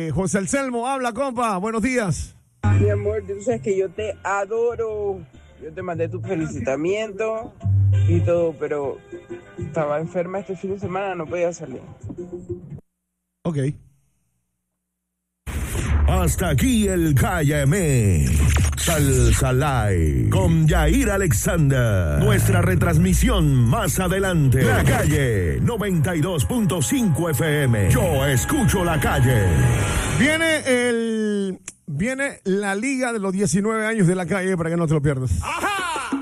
José Anselmo, habla, compa. Buenos días. Mi amor, tú sabes que yo te adoro. Yo te mandé tu felicitamiento y todo, pero estaba enferma este fin de semana, no podía salir. Ok. Hasta aquí el Cállame. Salsa Live con Yair Alexander. Nuestra retransmisión más adelante. La Calle 92.5 FM. Yo escucho la calle. Viene la liga de los 19 años de la calle para que no te lo pierdas. ¡Ajá!